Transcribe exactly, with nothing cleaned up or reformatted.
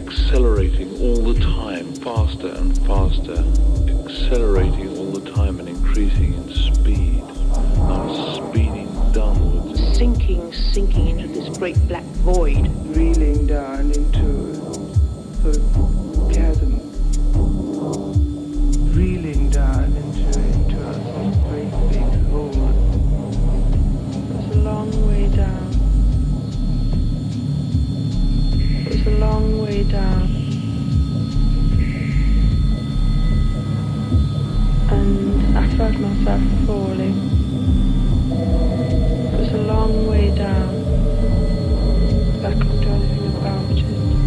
accelerating all the time, faster and faster, accelerating all the time and increasing in speed. I'm speeding downwards. Sinking, sinking into this great black void. Reeling down into a chasm. Reeling down into, into a sort of great big hole. It's a long way down. It's a long way down. And I felt myself falling. It was a long way down. I couldn't do anything about it.